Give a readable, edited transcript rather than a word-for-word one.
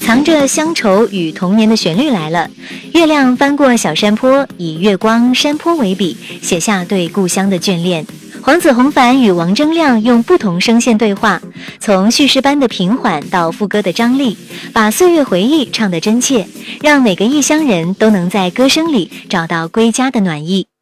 藏着乡愁与童年的旋律来了。月亮翻过小山坡，以月光山坡为笔，写下对故乡的眷恋。黄子弘凡与王铮亮用不同声线对话，从叙事般的平缓到副歌的张力，把岁月回忆唱得真切，让每个异乡人都能在歌声里找到归家的暖意。